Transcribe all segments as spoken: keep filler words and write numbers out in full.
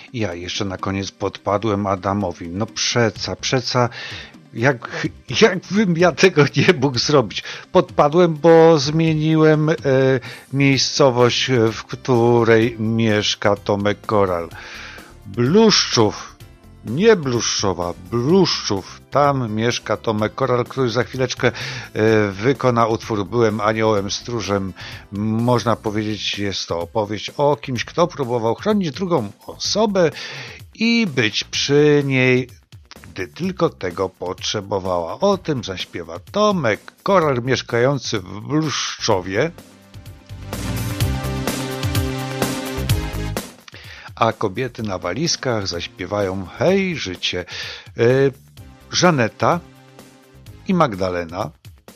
Ja jeszcze na koniec podpadłem Adamowi. No przeca, przeca, jak, jakbym ja tego nie mógł zrobić. Podpadłem, bo zmieniłem e, miejscowość, w której mieszka Tomek Koral. Bluszczów, nie Bluszczowa, Bluszczów. Tam mieszka Tomek Koral, który za chwileczkę e, wykona utwór Byłem aniołem stróżem. Można powiedzieć, jest to opowieść o kimś, kto próbował chronić drugą osobę i być przy niej, gdy tylko tego potrzebowała. O tym zaśpiewa Tomek Koral, mieszkający w Bluszczowie. A kobiety na walizkach zaśpiewają Hej życie. Yy, Żaneta i Magdalena.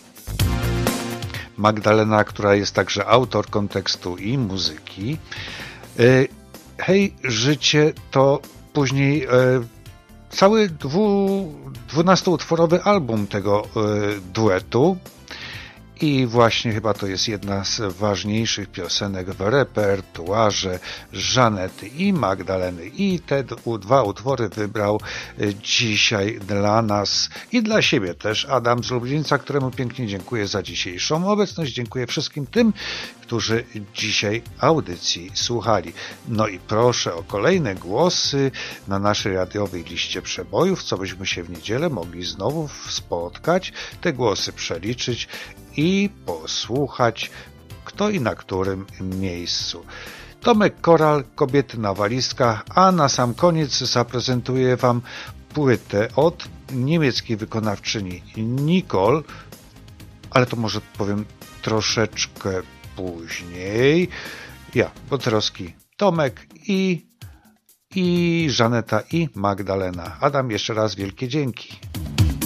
Magdalena, która jest także autorką tekstu i muzyki. Yy, Hej życie to później yy, cały dwu, dwunastoutworowy album tego yy, duetu. I właśnie chyba to jest jedna z ważniejszych piosenek w repertuarze Żanety i Magdaleny. I te dwa utwory wybrał dzisiaj dla nas i dla siebie też Adam z Lublińca, któremu pięknie dziękuję za dzisiejszą obecność. Dziękuję wszystkim tym, którzy dzisiaj audycji słuchali. No i proszę o kolejne głosy na naszej radiowej liście przebojów, co byśmy się w niedzielę mogli znowu spotkać, te głosy przeliczyć i posłuchać, kto i na którym miejscu. Tomek Koral, Kobiety na walizkach, a na sam koniec zaprezentuję Wam płytę od niemieckiej wykonawczyni Nicole, ale to może powiem troszeczkę później. Ja, Botrowski, Tomek i, i Żaneta i Magdalena. Adam, jeszcze raz wielkie dzięki.